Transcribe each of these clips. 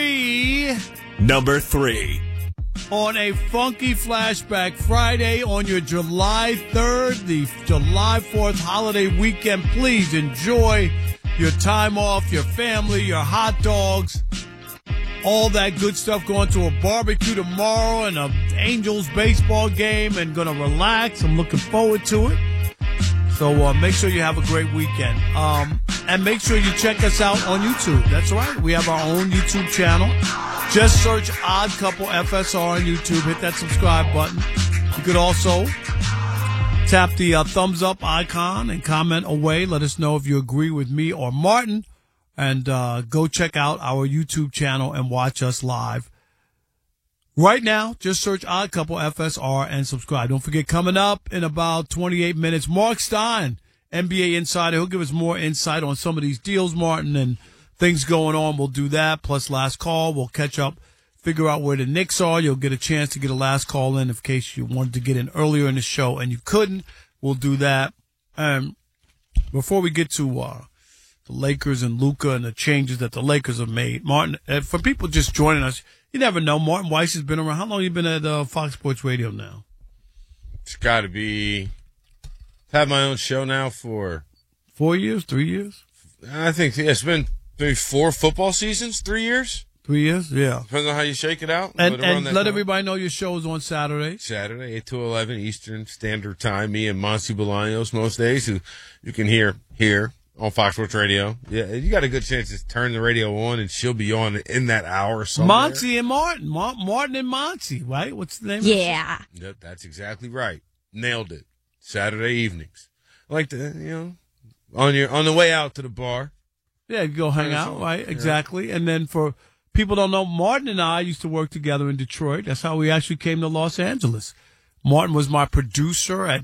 be number 3. on a funky flashback Friday on your July 3rd, the July 4th holiday weekend. Please enjoy your time off, your family, your hot dogs, all that good stuff. Going to a barbecue tomorrow and an Angels baseball game and going to relax. I'm looking forward to it. So make sure you have a great weekend. And make sure you check us out on YouTube. That's right. We have our own YouTube channel. Just search Odd Couple FSR on YouTube. Hit that subscribe button. You could also tap the thumbs up icon and comment away. Let us know if you agree with me or Martin. And go check out our YouTube channel and watch us live. Right now, just search Odd Couple FSR and subscribe. Don't forget, coming up in about 28 minutes, Mark Stein, NBA Insider. He'll give us more insight on some of these deals, Martin, and things going on. We'll do that. Plus, last call. We'll catch up, figure out where the Knicks are. You'll get a chance to get a last call in case you wanted to get in earlier in the show and you couldn't. We'll do that. Before we get to the Lakers and Luka and the changes that the Lakers have made, Martin, for people just joining us, you never know. Martin Weiss has been around. How long have you been at Fox Sports Radio now? It's got to be. I've had my own show now for 4 years, 3 years. I think it's been maybe 4 football seasons, 3 years. 3 years, yeah. Depends on how you shake it out. And let everybody know your show is on Saturday. Saturday, 8 to 11 Eastern Standard Time. Me and Monty Bolaños most days, who you can hear here on Fox Sports Radio. Yeah, you got a good chance to turn the radio on, and she'll be on in that hour somewhere. Monty and Martin. Martin and Monty, right? What's the name of it? Yeah. Yep, that's exactly right. Nailed it. Saturday evenings. Like on the way out to the bar. Yeah, you go hang out, right? Yeah. Exactly. And then for people don't know, Martin and I used to work together in Detroit. That's how we actually came to Los Angeles. Martin was my producer at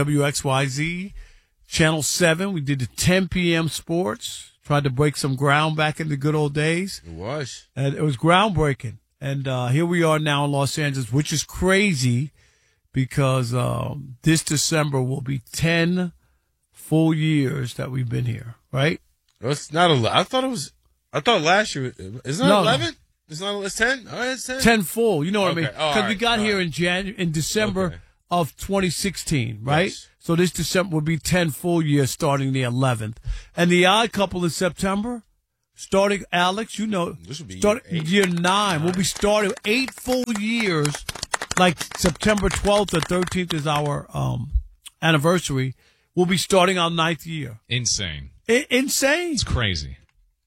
WXYZ, Channel 7. We did the 10 p.m. sports, tried to break some ground back in the good old days. It was. And it was groundbreaking. And here we are now in Los Angeles, which is crazy because this December will be 10 full years that we've been here, right? It's not 11. I thought last year, isn't it 11? It's not. It's 10. Oh, it's 10. 10 full. You know what I mean? Oh, because we got here in December of 2016, right? Yes. So this December will be 10 full years starting the 11th. And the Odd Couple in September, starting, Alex, you know, this will be year 9. We'll be starting 8 full years, like September 12th or 13th is our anniversary. We'll be starting our 9th year. Insane. Insane. It's crazy.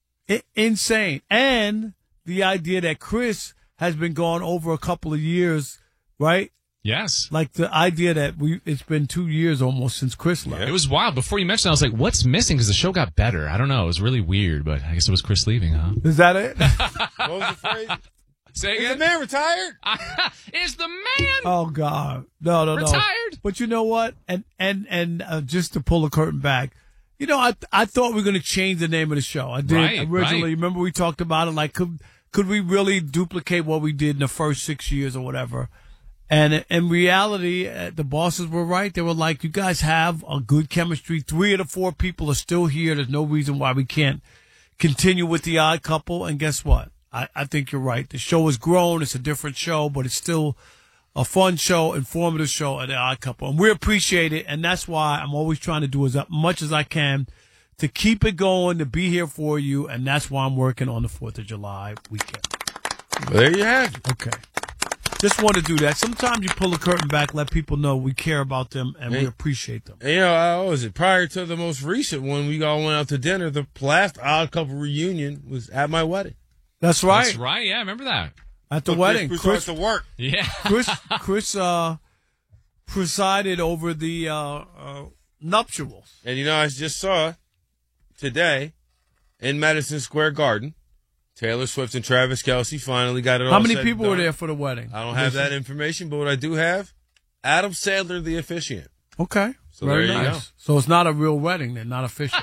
Insane. And the idea that Chris has been gone over a couple of years, right? Yes. Like the idea that it's been 2 years almost since Chris left. It was wild. Before you mentioned it, I was like, what's missing? Because the show got better. I don't know. It was really weird, but I guess it was Chris leaving, huh? Is that it? What was the phrase? Say Is again? the man retired? Is the man Oh, God. No. retired? But you know what? And just to pull the curtain back, you know, I thought we were going to change the name of the show. I did originally. Right. Remember we talked about it? Like, could we really duplicate what we did in the first 6 years or whatever? And in reality, the bosses were right. They were like, you guys have a good chemistry. 3 of the 4 people are still here. There's no reason why we can't continue with the Odd Couple. And guess what? I think you're right. The show has grown. It's a different show, but it's still a fun show, informative show at the Odd Couple. And we appreciate it. And that's why I'm always trying to do as much as I can to keep it going, to be here for you. And that's why I'm working on the 4th of July weekend. Well, there you have it. Okay. Just want to do that. Sometimes you pull the curtain back, let people know we care about them and we appreciate them. And, you know, what was it? Prior to the most recent one, we all went out to dinner. The last Odd Couple reunion was at my wedding. That's right. That's right. Yeah, I remember that. At the wedding. Chris to work. Yeah. Chris presided over the nuptials. And, you know, I just saw today in Madison Square Garden, Taylor Swift and Travis Kelce finally got it all How many said people and were done. there for the wedding? I don't have that information, but what I do have, Adam Sandler, the officiant. Okay. So Very there you nice. go. So it's not a real wedding then, not official.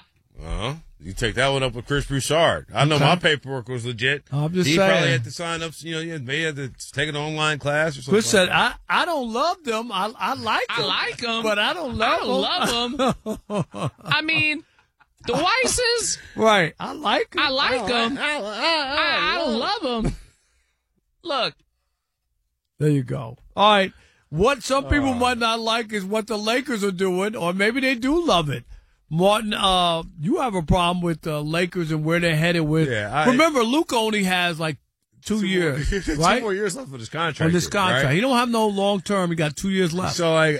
You take that one up with Chris Broussard. I know my paperwork was legit. I'm just he saying. probably had to sign up, you know, maybe had to take an online class or something. Chris said, like I don't love them. I like them. I like them. But I don't love them. I mean, the Weisses. Right. I like them. I like them. I don't love love him. Look. There you go. All right. What some people might not like is what the Lakers are doing, or maybe they do love it. Martin, you have a problem with the Lakers and where they're headed with. Yeah, remember, Luka only has like 2 years, right? 2 more years left of this contract. On this contract. Right? He don't have no long term. He got 2 years left. So I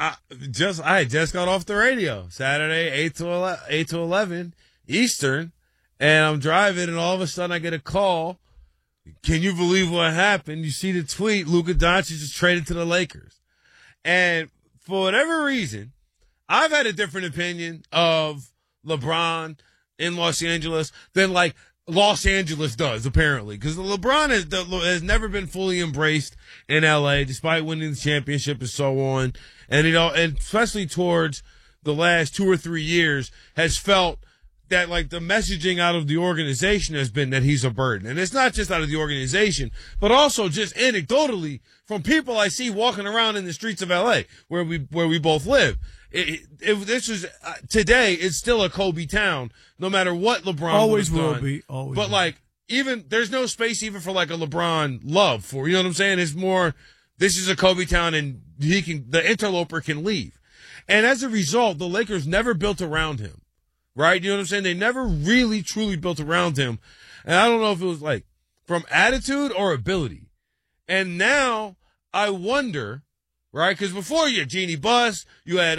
had just got off the radio Saturday, 8 to 11 Eastern, and I'm driving, and all of a sudden I get a call. Can you believe what happened? You see the tweet, Luka Doncic is traded to the Lakers. And for whatever reason, I've had a different opinion of LeBron in Los Angeles than like Los Angeles does, apparently. Because LeBron has never been fully embraced in LA, despite winning the championship and so on. And, and especially towards the last 2 or 3 years, has felt that like the messaging out of the organization has been that he's a burden. And it's not just out of the organization, but also just anecdotally from people I see walking around in the streets of LA where we both live. This is today, it's still a Kobe town, no matter what LeBron always will done. Be. Always but will. like, even there's no space even for like a LeBron love for, you know what I'm saying? It's more, this is a Kobe town and the interloper can leave. And as a result, the Lakers never built around him. Right? You know what I'm saying? They never really, truly built around him. And I don't know if it was like from attitude or ability. And now I wonder, right? Because before you had Jeannie Buss, you had,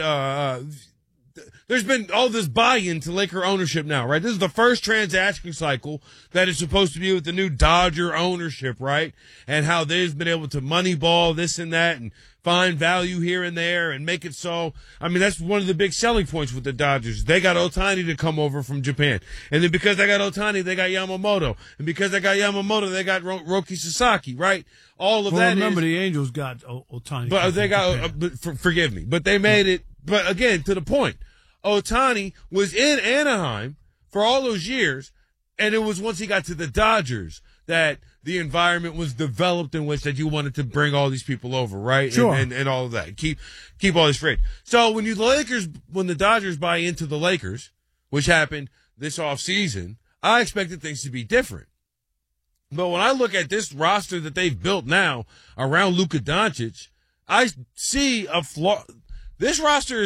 there's been all this buy-in to Laker ownership now, right? This is the first transaction cycle that is supposed to be with the new Dodger ownership, right? And how they've been able to moneyball this and that and find value here and there and make it so. I mean, that's one of the big selling points with the Dodgers. They got Ohtani to come over from Japan. And then because they got Ohtani, they got Yamamoto. And because they got Yamamoto, they got Roki Sasaki, right? All of that remember, the Angels got Ohtani. But they got, forgive me, but they made it. But again, to the point, Ohtani was in Anaheim for all those years, and it was once he got to the Dodgers that the environment was developed in which that you wanted to bring all these people over, right? Sure. And all of that. Keep all this straight. So when the Dodgers buy into the Lakers, which happened this offseason, I expected things to be different. But when I look at this roster that they've built now around Luka Doncic, I see a flaw. This roster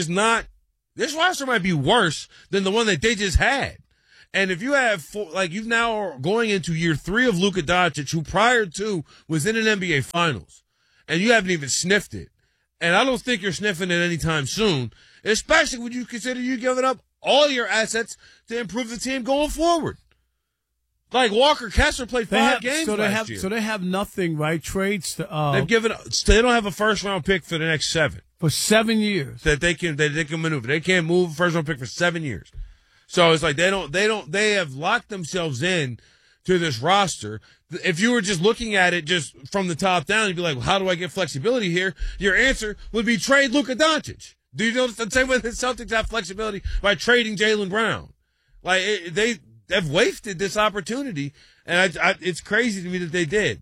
might be worse than the one that they just had. And if you have, you've now going into year 3 of Luka Doncic, who prior to was in an NBA Finals, and you haven't even sniffed it. And I don't think you're sniffing it anytime soon, especially when you consider you giving up all your assets to improve the team going forward. Like Walker Kessler played 5 games last year. So they have nothing, right? Trades. They don't have a first round pick for the next 7. For 7 years. That they can maneuver. They can't move a first round pick for 7 years. So it's like they have locked themselves in to this roster. If you were just looking at it just from the top down, you'd be like, well, how do I get flexibility here? Your answer would be trade Luka Doncic. Do you notice the same way the Celtics have flexibility by trading Jaylen Brown? Like they have wasted this opportunity, and it's crazy to me that they did.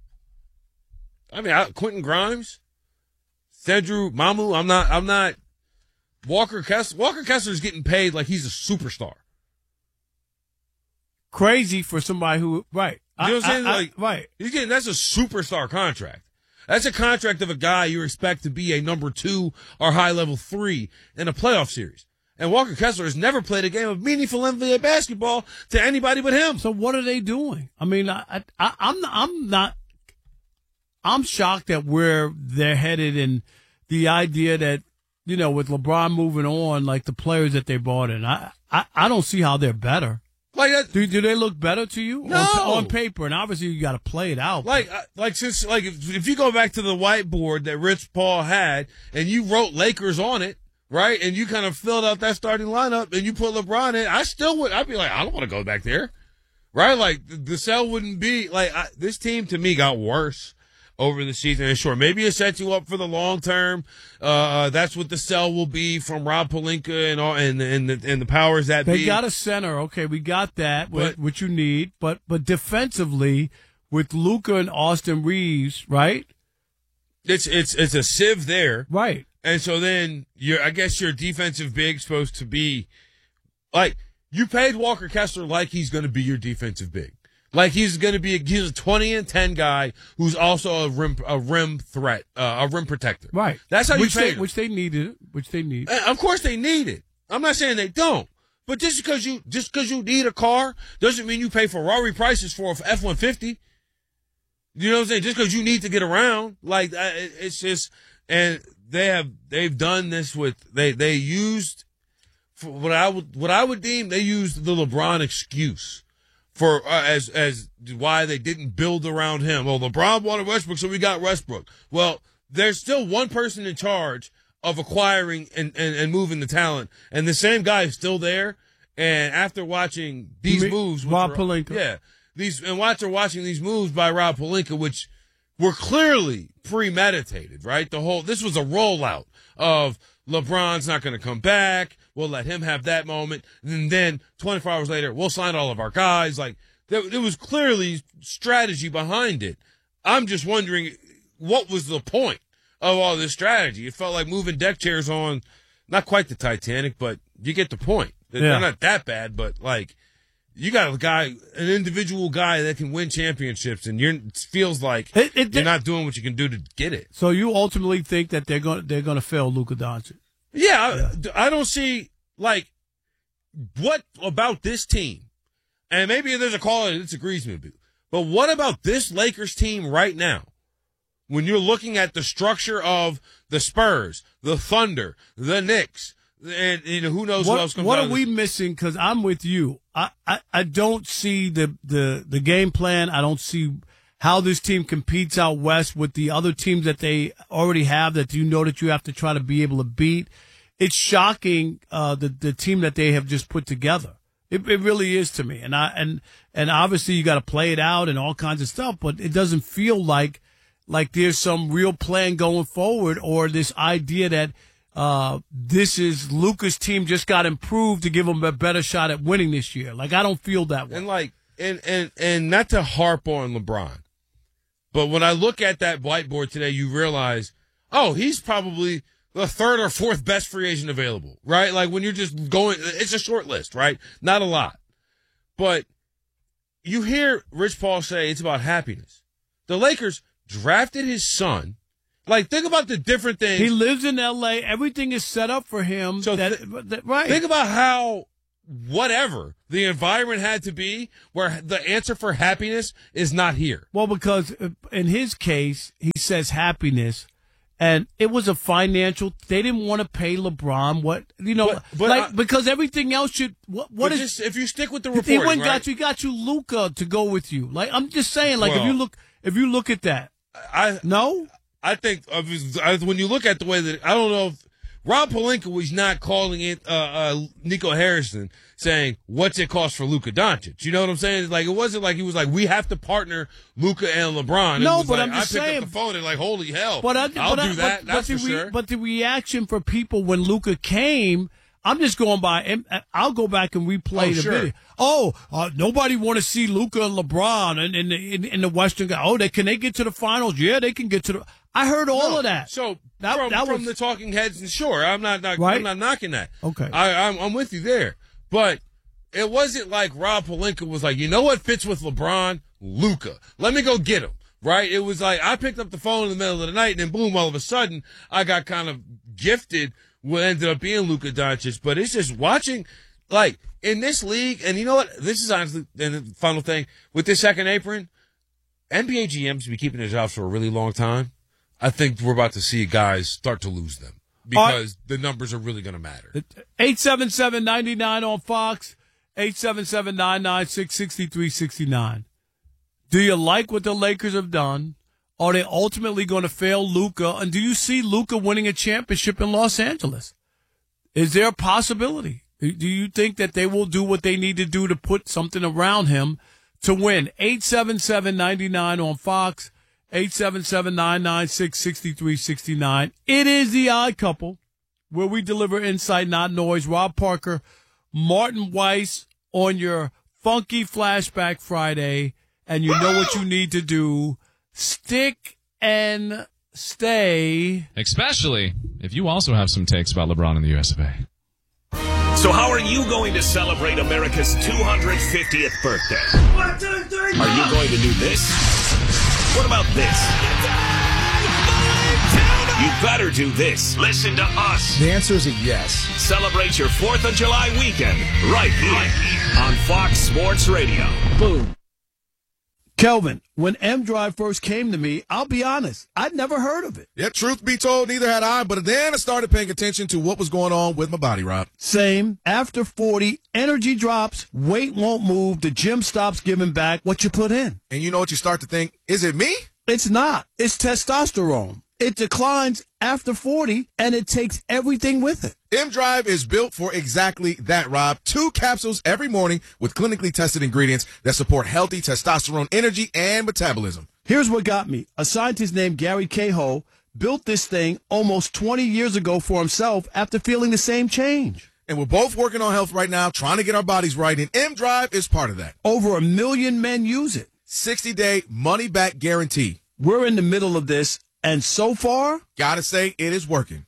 I mean, Quentin Grimes, Cedru Mamu, I'm not. Walker Kessler is getting paid like he's a superstar. Crazy for somebody who, right. You know what I'm saying? Right. That's a superstar contract. That's a contract of a guy you expect to be a number 2 or high level 3 in a playoff series. And Walker Kessler has never played a game of meaningful NBA basketball to anybody but him. So what are they doing? I mean, I'm shocked at where they're headed and the idea that, you know, with LeBron moving on, like the players that they brought in, I don't see how they're better. Like that, do they look better to you? No. On paper, and obviously you got to play it out. If you go back to the whiteboard that Rich Paul had, and you wrote Lakers on it, right, and you kind of filled out that starting lineup, and you put LeBron in, I'd be like, I don't want to go back there, right? Like the cell wouldn't be like this team to me got worse over the season. And sure, maybe it sets you up for the long term. That's what the sell will be from Rob Pelinka and all, and the powers that be. They got a center. Okay, we got that, what you need. But defensively, with Luka and Austin Reeves, right? It's a sieve there, right? And so then I guess your defensive big's supposed to be like you paid Walker Kessler like he's going to be your defensive big. Like he's a 20-10 guy who's also a rim threat, a rim protector. Right. That's how you pay him. Which they need. Of course they need it. I'm not saying they don't. But just because you need a car doesn't mean you pay Ferrari prices for a F-150. You know what I'm saying? Just because you need to get around, like it's just, and they've done this with they used for what I would deem they used the LeBron excuse for as why they didn't build around him. Well, LeBron wanted Westbrook, so we got Westbrook. Well, there's still one person in charge of acquiring and moving the talent, and the same guy is still there. And after watching these moves, Rob Pelinka, after watching these moves by Rob Pelinka, which were clearly premeditated, right? This was a rollout of LeBron's not going to come back. We'll let him have that moment, and then 24 hours later, we'll sign all of our guys. Like there was clearly strategy behind it. I'm just wondering what was the point of all this strategy. It felt like moving deck chairs on, not quite the Titanic, but you get the point. They're not that bad, but like you got an individual guy that can win championships, and it feels like you're not doing what you can do to get it. So you ultimately think that they're going to fail Luka Doncic? Yeah, I don't see like what about this team, and maybe there's a caller that disagrees with me, but what about this Lakers team right now? When you're looking at the structure of the Spurs, the Thunder, the Knicks, and who knows what else comes out. What are we missing? Because I'm with you. I don't see the game plan. I don't see how this team competes out west with the other teams that they already have that that you have to try to be able to beat. It's shocking the team that they have just put together. It really is to me. And obviously you got to play it out and all kinds of stuff, but it doesn't feel like there's some real plan going forward, or this idea that this is Luka's team just got improved to give them a better shot at winning this year. Like, I don't feel that way. And not to harp on LeBron, but when I look at that whiteboard today, you realize, he's probably the third or fourth best free agent available, right? Like when you're just going, it's a short list, right? Not a lot. But you hear Rich Paul say it's about happiness. The Lakers drafted his son. Like, think about the different things. He lives in L.A. Everything is set up for him. So right. Think about how whatever the environment had to be where the answer for happiness is not here. Well, because in his case, he says happiness, and it was a financial. They didn't want to pay LeBron because everything else should. What is just, if you stick with the reporting, he went and got you Luka to go with you. Like, I'm just saying, like, if you look at that, I think when you look at the way that, I don't know if Rob Pelinka was not calling it Nico Harrison saying, what's it cost for Luka Doncic? You know what I'm saying? Like, it wasn't like he was like, we have to partner Luka and LeBron. No, but I'm just saying. I picked up the phone and like, holy hell, I'll do that. That's for sure. But the reaction for people when Luka came, I'm just going by, and I'll go back and replay the video. Nobody want to see Luka and LeBron in the Western guy. Can they get to the finals? Yeah, they can get to the. I heard all of that. So from the talking heads, and sure, I'm not knocking that. Okay, I'm with you there, but it wasn't like Rob Pelinka was like, you know what fits with LeBron? Luka. Let me go get him. Right? It was like I picked up the phone in the middle of the night, and then boom, all of a sudden, I got kind of gifted what ended up being Luka Doncic. But it's just watching, like, in this league, and you know what? This is honestly, and the final thing, with this second apron, NBA GMs be keeping their jobs for a really long time. I think we're about to see guys start to lose them because the numbers are really going to matter. 877-99 on Fox, 877-996-6369. Do you like what the Lakers have done? Are they ultimately going to fail Luka? And do you see Luka winning a championship in Los Angeles? Is there a possibility? Do you think that they will do what they need to do to put something around him to win? 877-99 on Fox, 877-996-6369. It is the Odd Couple, where we deliver insight, not noise. Rob Parker, Martin Weiss on your Funky Flashback Friday, and you know what you need to do. Stick and stay. Especially if you also have some takes about LeBron and the US of A. So how are you going to celebrate America's 250th birthday? 1, 2, 3, Are you going to do this? What about this? You better do this. Listen to us. The answer is a yes. Celebrate your 4th of July weekend right here on Fox Sports Radio. Boom. Kelvin, when M-Drive first came to me, I'll be honest, I'd never heard of it. Yeah, truth be told, neither had I, but then I started paying attention to what was going on with my body, Rob. Same. After 40, energy drops, weight won't move, the gym stops giving back what you put in. And you know what you start to think? Is it me? It's not. It's testosterone. It declines after 40, and it takes everything with it. M-Drive is built for exactly that, Rob. 2 capsules every morning with clinically tested ingredients that support healthy testosterone energy and metabolism. Here's what got me. A scientist named Gary Cahill built this thing almost 20 years ago for himself after feeling the same change. And we're both working on health right now, trying to get our bodies right, and M-Drive is part of that. Over 1 million men use it. 60-day money-back guarantee. We're in the middle of this, and so far, gotta say, it is working.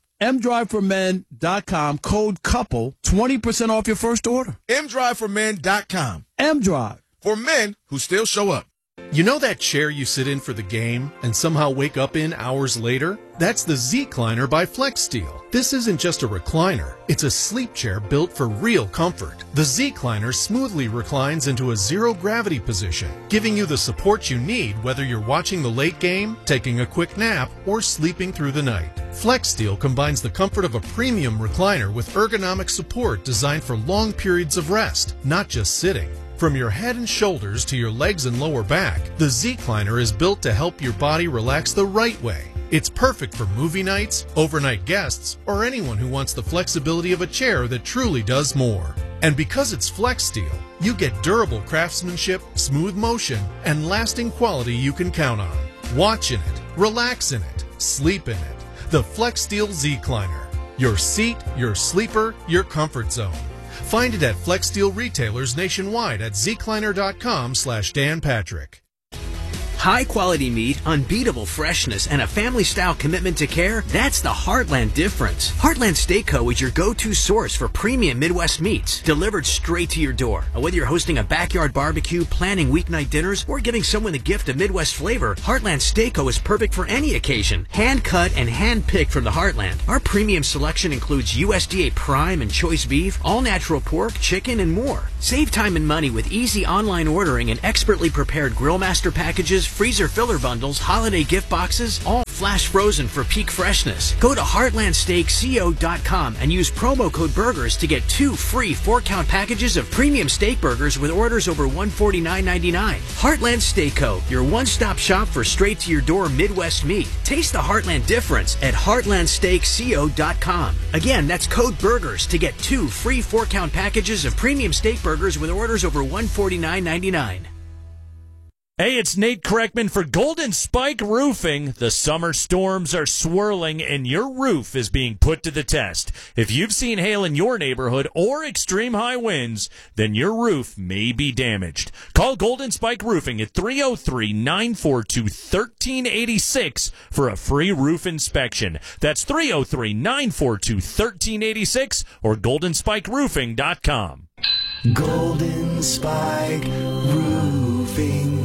MDriveForMen.com, code COUPLE, 20% off your first order. MDriveForMen.com. M-Drive. For men who still show up. You know that chair you sit in for the game and somehow wake up in hours later? That's the Z-Cliner by FlexSteel. This isn't just a recliner. It's a sleep chair built for real comfort. The Z-Cliner smoothly reclines into a zero-gravity position, giving you the support you need whether you're watching the late game, taking a quick nap, or sleeping through the night. FlexSteel combines the comfort of a premium recliner with ergonomic support designed for long periods of rest, not just sitting. From your head and shoulders to your legs and lower back, the Z-Cliner is built to help your body relax the right way. It's perfect for movie nights, overnight guests, or anyone who wants the flexibility of a chair that truly does more. And because it's FlexSteel, you get durable craftsmanship, smooth motion, and lasting quality you can count on. Watch in it, relax in it, sleep in it. The FlexSteel Z-Cliner. Your seat, your sleeper, your comfort zone. Find it at FlexSteel retailers nationwide at zcliner.com/Dan Patrick. High quality meat, unbeatable freshness, and a family-style commitment to care, that's the Heartland difference. Heartland Steak Co. is your go-to source for premium Midwest meats, delivered straight to your door. Whether you're hosting a backyard barbecue, planning weeknight dinners, or giving someone the gift of Midwest flavor, Heartland Steak Co. is perfect for any occasion. Hand-cut and hand-picked from the Heartland. Our premium selection includes USDA prime and choice beef, all-natural pork, chicken, and more. Save time and money with easy online ordering and expertly prepared Grill Master packages, freezer filler bundles, holiday gift boxes, all flash frozen for peak freshness. Go to heartlandsteakco.com and use promo code BURGERS to get 2 free 4-count packages of premium steak burgers with orders over $149.99. Heartland Steak Co., your one-stop shop for straight-to-your-door Midwest meat. Taste the Heartland difference at heartlandsteakco.com. Again, that's code BURGERS to get 2 free 4-count packages of premium steak burgers with orders over $149.99. Hey, it's Nate Kreckman for Golden Spike Roofing. The summer storms are swirling and your roof is being put to the test. If you've seen hail in your neighborhood or extreme high winds, then your roof may be damaged. Call Golden Spike Roofing at 303-942-1386 for a free roof inspection. That's 303-942-1386 or goldenspikeroofing.com. Golden Spike Roofing.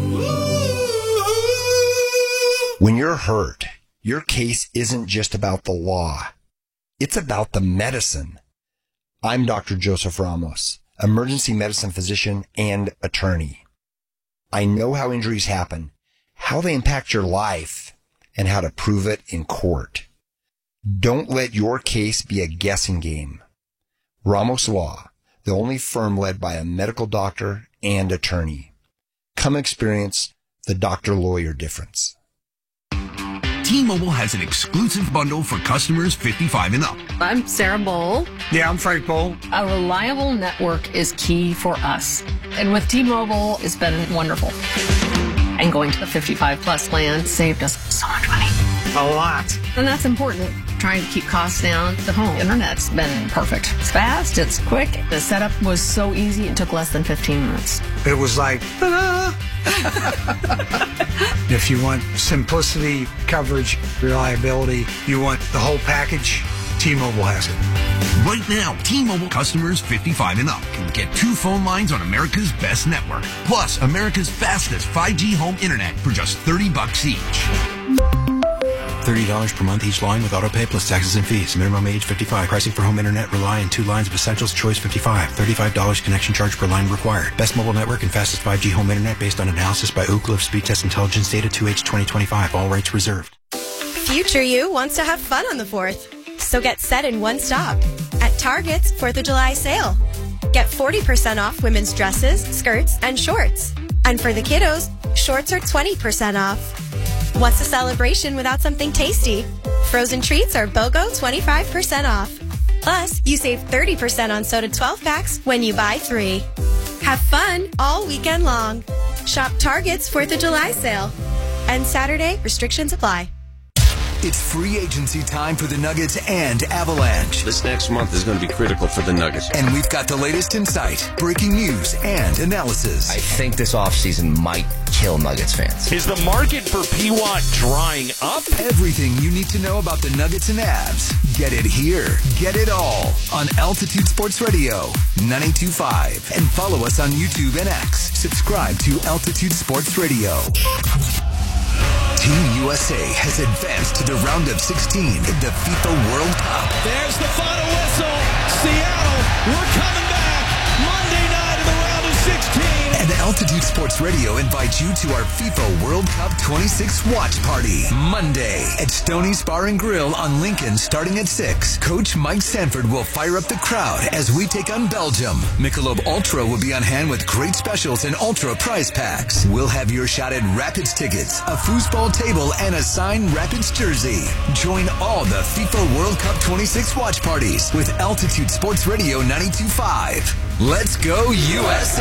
When you're hurt, your case isn't just about the law. It's about the medicine. I'm Dr. Joseph Ramos, emergency medicine physician and attorney. I know how injuries happen, how they impact your life, and how to prove it in court. Don't let your case be a guessing game. Ramos Law, the only firm led by a medical doctor and attorney. Come experience the doctor-lawyer difference. T-Mobile has an exclusive bundle for customers 55 and up. I'm Sarah Bowl. Yeah, I'm Frank Bowl. A reliable network is key for us. And with T-Mobile, it's been wonderful. And going to the 55-plus plan saved us so much money. A lot. And that's important. Trying to keep costs down. The home internet's been perfect. It's fast, it's quick. The setup was so easy, it took less than 15 minutes. It was like, ta-da! If you want simplicity, coverage, reliability, you want the whole package, T-Mobile has it. Right now, T-Mobile customers 55 and up can get 2 phone lines on America's best network, plus America's fastest 5G home internet for just $30 each. $30 per month each line with autopay plus taxes and fees. Minimum age 55. Pricing for home internet rely on 2 lines of Essentials. Choice 55. $35 connection charge per line required. Best mobile network and fastest 5G home internet based on analysis by Ookla of Speed Test Intelligence data 2H 2025. All rights reserved. Future you wants to have fun on the 4th. So get set in one stop. At Target's 4th of July sale. Get 40% off women's dresses, skirts, and shorts. And for the kiddos, shorts are 20% off. What's a celebration without something tasty? Frozen treats are BOGO 25% off. Plus, you save 30% on soda 12-packs when you buy 3. Have fun all weekend long. Shop Target's 4th of July sale. And Saturday, restrictions apply. It's free agency time for the Nuggets and Avalanche. This next month is going to be critical for the Nuggets. And we've got the latest insight, breaking news, and analysis. I think this offseason might kill Nuggets fans. Is the market for P-Watt drying up? Everything you need to know about the Nuggets and Avs. Get it here. Get it all on Altitude Sports Radio 92.5. And follow us on YouTube and X. Subscribe to Altitude Sports Radio. Team USA has advanced to the round of 16 in the FIFA World Cup. There's the final whistle. Seattle, we're coming back. Monday night in the round of 16. And Altitude Sports Radio invites you to our FIFA World Cup 26 watch party. Monday at Stoney's Bar and Grill on Lincoln starting at 6. Coach Mike Sanford will fire up the crowd as we take on Belgium. Michelob Ultra will be on hand with great specials and Ultra prize packs. We'll have your shot at Rapids tickets, a foosball table, and a signed Rapids jersey. Join all the FIFA World Cup 26 watch parties with Altitude Sports Radio 92.5. Let's go USA!